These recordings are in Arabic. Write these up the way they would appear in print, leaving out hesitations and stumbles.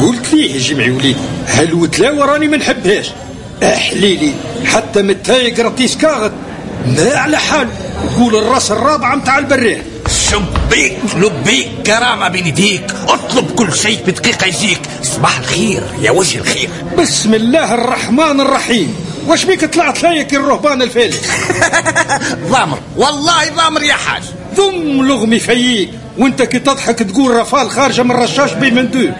قلت ليه يا جمعي وليد هالوتلاوة راني ما نحبهاش. احليلي حتى متايق رتيس كاغد ما على حال تقول الراس الرابعة متاع البريه. شبيك لبيك كرامة بين يديك، اطلب كل شيء بدقيقة يجيك. صباح الخير يا وجه الخير. بسم الله الرحمن الرحيم. واش بيك طلعت لايك الرهبان الفالس؟ ضامر والله ضامر يا حاج. ضم لغمي فيك وانت كي تضحك تقول رفال خارجه من رشاش بمندوب.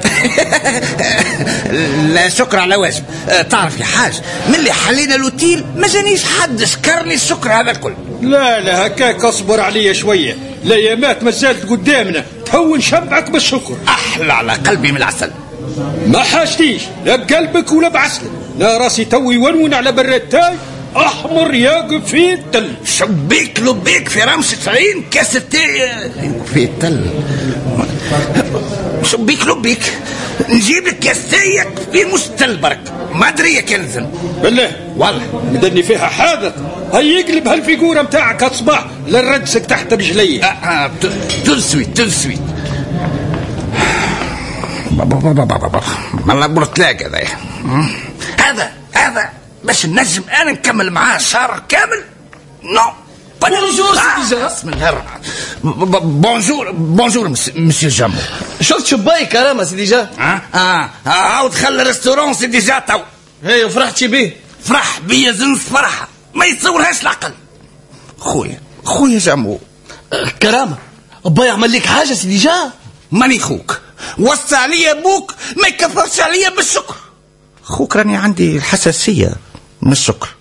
لا شكر على واجب. تعرف يا حاج من اللي حلينا الوتيل ما جانيش حد شكرني الشكر هذا الكل. لا هكاك اصبر عليا شويه، الايامات ما زالت قدامنا تهون شبعك بالشكر. احلى على قلبي من العسل. ما حاجتيش لا بقلبك ولا بعسلك، لا راسي توي ونون على براد تاي احمر ياقف في التل. شبيك لبيك في رمشة عين كاس التاي في التل. شبيك لبيك نجيب لك كاس تايك في مستل برك ما ادري يا كنزن. بالله والله مدني فيها حادث. هيا يقلب هالفيجوره متاعك هالصباح لنردسك تحت رجلي. تنسويت ما قلت لك هذا باش نجم انا نكمل معاه شهر كامل. نو بونجور سيدي جا. بسم الله الرحمن. بونجور مسيو جامو. شفت شباي كرامة سيدي جا. عاود خلي الريستورون سيدي جا تو. هي وفرحتي بيه؟ فرح بيا زنس فرحة ما يتصورهاش العقل. خويا جامو. كرامة باي عمل لك حاجة سيدي جا؟ ماني خوك وصى عليا ابوك ما يكفرش عليا بالشكر. خوك راني عندي الحساسية من الشكر.